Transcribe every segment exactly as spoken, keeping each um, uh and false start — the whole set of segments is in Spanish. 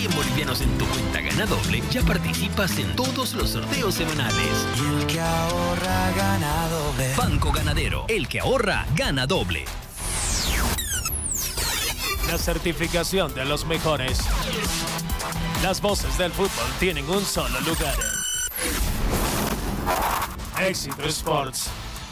cien bolivianos en tu cuenta GanaDoble, ya participas en todos los sorteos semanales. Y el que ahorra gana doble. Banco Ganadero, el que ahorra gana doble. La certificación de los mejores. Las voces del fútbol tienen un solo lugar. Éxito Sports.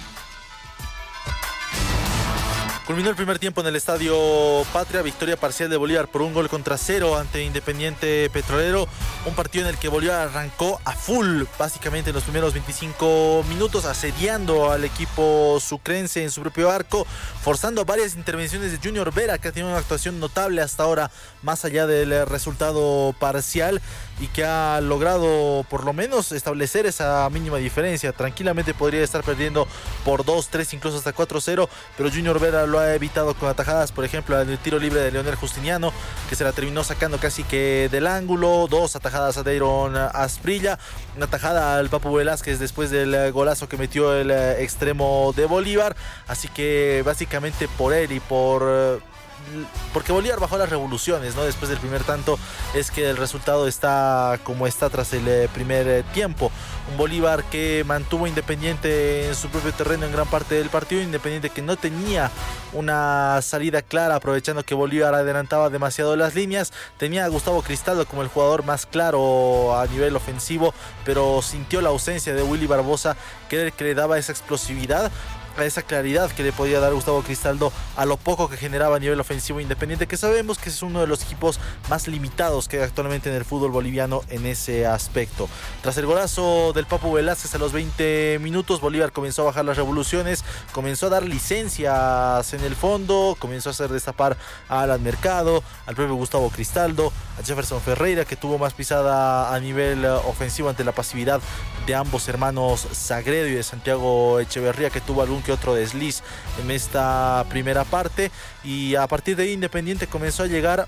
Culminó el primer tiempo en el Estadio Patria, victoria parcial de Bolívar por un gol contra cero ante Independiente Petrolero. Un partido en el que Bolívar arrancó a full, básicamente en los primeros veinticinco minutos, asediando al equipo sucrense en su propio arco, forzando varias intervenciones de Junior Vera, que ha tenido una actuación notable hasta ahora, más allá del resultado parcial, y que ha logrado por lo menos establecer esa mínima diferencia. Tranquilamente podría estar perdiendo por dos, tres, incluso hasta cuatro cero, pero Junior Vera lo ha evitado con atajadas, por ejemplo, el tiro libre de Leonel Justiniano, que se la terminó sacando casi que del ángulo, dos atajadas a Deiron Asprilla, una atajada al Papu Velázquez después del golazo que metió el extremo de Bolívar, así que básicamente por él y por... porque Bolívar bajó las revoluciones, ¿no? Después del primer tanto es que el resultado está como está tras el primer tiempo. Un Bolívar que mantuvo Independiente en su propio terreno en gran parte del partido. Independiente que no tenía una salida clara, aprovechando que Bolívar adelantaba demasiado las líneas. Tenía a Gustavo Cristaldo como el jugador más claro a nivel ofensivo, pero sintió la ausencia de Willy Barbosa, que era el que le daba esa explosividad, a esa claridad que le podía dar Gustavo Cristaldo a lo poco que generaba a nivel ofensivo Independiente, que sabemos que es uno de los equipos más limitados que hay actualmente en el fútbol boliviano en ese aspecto. Tras el golazo del Papu Velázquez a los veinte minutos, Bolívar comenzó a bajar las revoluciones, comenzó a dar licencias en el fondo, comenzó a hacer destapar a Alan Mercado, al propio Gustavo Cristaldo, a Jefferson Ferreira, que tuvo más pisada a nivel ofensivo ante la pasividad de ambos hermanos Sagredo y de Santiago Echeverría, que tuvo algún que otro desliz en esta primera parte, y a partir de ahí Independiente comenzó a llegar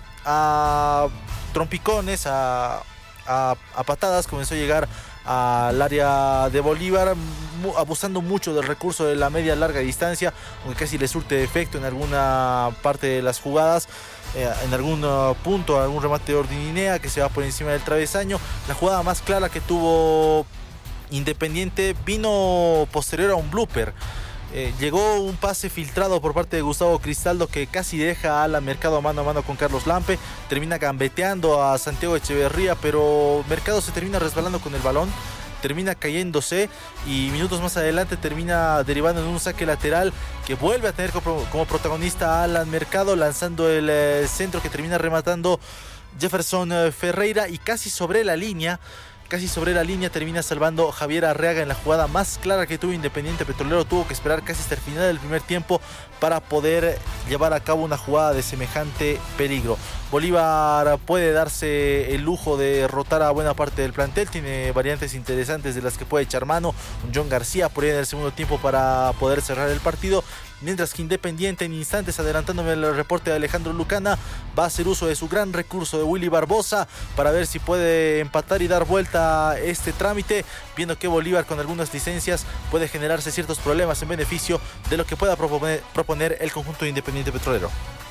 a trompicones, a, a, a patadas, comenzó a llegar al área de Bolívar, abusando mucho del recurso de la media larga distancia, aunque casi le surte efecto en alguna parte de las jugadas. Eh, en algún uh, punto, algún remate de Ordininea que se va por encima del travesaño. La jugada más clara que tuvo Independiente vino posterior a un blooper. Eh, llegó un pase filtrado por parte de Gustavo Cristaldo, que casi deja a Alan Mercado mano a mano con Carlos Lampe, termina gambeteando a Santiago Echeverría, pero Mercado se termina resbalando con el balón, termina cayéndose y minutos más adelante termina derivando en un saque lateral que vuelve a tener como, como protagonista a Alan Mercado, lanzando el eh, centro que termina rematando Jefferson eh, Ferreira, y casi sobre la línea Casi sobre la línea termina salvando Javier Arreaga en la jugada más clara que tuvo Independiente Petrolero. Tuvo que esperar casi hasta el final del primer tiempo para poder llevar a cabo una jugada de semejante peligro. Bolívar puede darse el lujo de derrotar a buena parte del plantel. Tiene variantes interesantes de las que puede echar mano. John García por ahí en el segundo tiempo para poder cerrar el partido. Mientras que Independiente, en instantes, adelantándome el reporte de Alejandro Lucana, va a hacer uso de su gran recurso de Willy Barbosa para ver si puede empatar y dar vuelta a este trámite, viendo que Bolívar con algunas licencias puede generarse ciertos problemas en beneficio de lo que pueda proponer, proponer el conjunto de Independiente Petrolero.